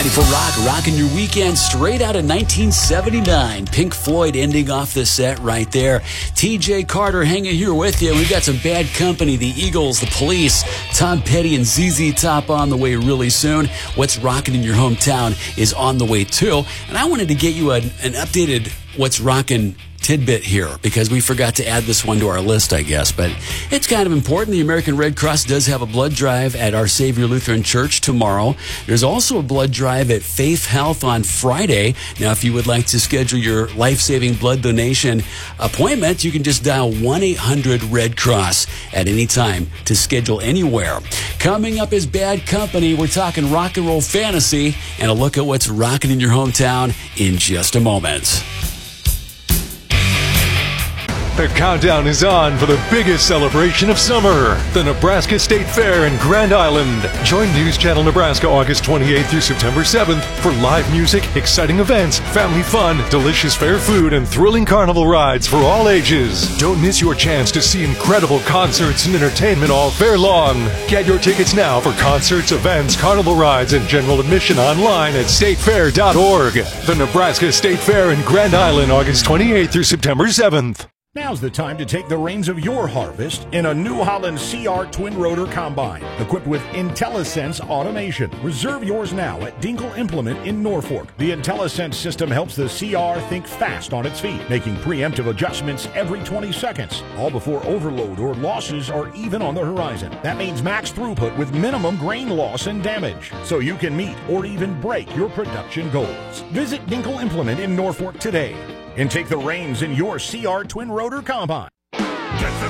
94 Rock, rocking your weekend straight out of 1979. Pink Floyd ending off the set right there. TJ Carter hanging here with you. We've got some bad company. The Eagles, the Police, Tom Petty and ZZ Top on the way really soon. What's rocking in your hometown is on the way too. And I wanted to get you an updated What's Rockin' tidbit here because we forgot to add this one to our list, I guess, but it's kind of important. The American Red Cross does have a blood drive at Our Savior Lutheran Church tomorrow. There's also a blood drive at Faith Health on Friday. Now, if you would like to schedule your life-saving blood donation appointment, you can just dial 1-800-RED-CROSS at any time to schedule anywhere. Coming up is Bad Company. We're talking rock and roll fantasy and a look at what's rocking in your hometown in just a moment. The countdown is on for the biggest celebration of summer, the Nebraska State Fair in Grand Island. Join News Channel Nebraska August 28th through September 7th for live music, exciting events, family fun, delicious fair food, and thrilling carnival rides for all ages. Don't miss your chance to see incredible concerts and entertainment all fair long. Get your tickets now for concerts, events, carnival rides, and general admission online at statefair.org. The Nebraska State Fair in Grand Island August 28th through September 7th. Now's the time to take the reins of your harvest in a New Holland CR twin rotor combine equipped with IntelliSense automation. Reserve yours now at Dinkle Implement in Norfolk. The IntelliSense system helps the CR think fast on its feet, making preemptive adjustments every 20 seconds, all before overload or losses are even on the horizon. That means max throughput with minimum grain loss and damage, so you can meet or even break your production goals. Visit Dinkle Implement in Norfolk today and take the reins in your CR twin rotor combine. Get the